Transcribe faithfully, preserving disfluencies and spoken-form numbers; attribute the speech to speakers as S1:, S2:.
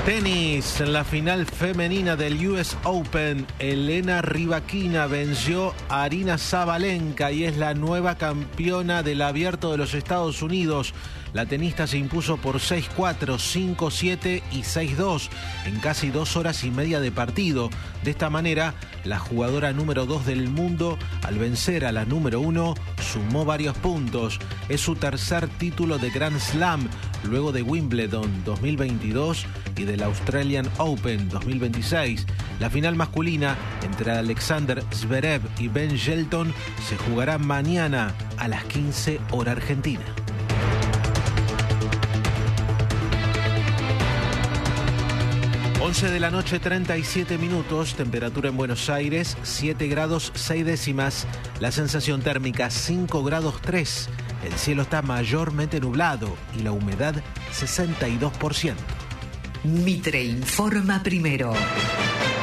S1: Tenis, en la final femenina del U S Open, Elena Rybakina venció a Aryna Sabalenka y es la nueva campeona del Abierto de los Estados Unidos. La tenista se impuso por seis cuatro, cinco siete y seis dos en casi dos horas y media de partido. De esta manera, la jugadora número dos del mundo, al vencer a la número uno, sumó varios puntos. Es su tercer título de Grand Slam, luego de Wimbledon dos mil veintidós y del Australian Open dos mil veintiséis. La final masculina entre Alexander Zverev y Ben Shelton se jugará mañana a las quince hora argentina. once de la noche, treinta y siete minutos, temperatura en Buenos Aires, siete grados seis décimas, la sensación térmica cinco grados tres, el cielo está mayormente nublado y la humedad sesenta y dos por ciento.
S2: Mitre informa primero.